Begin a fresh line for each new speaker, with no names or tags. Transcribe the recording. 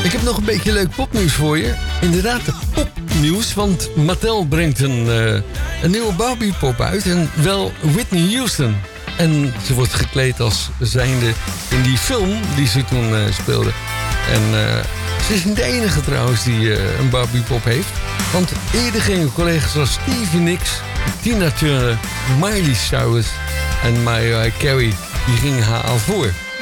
Ik heb nog een beetje leuk popnieuws voor je. Inderdaad, popnieuws, want Mattel brengt een nieuwe Barbie-pop uit. En wel Whitney Houston. En ze wordt gekleed als zijnde in die film die ze toen speelde. En ze is niet de enige trouwens die een Barbie-pop heeft. Want eerder gingen collega's zoals Stevie Nicks, Tina Turner, Miley Cyrus en Mariah Carey, die gingen haar al voor.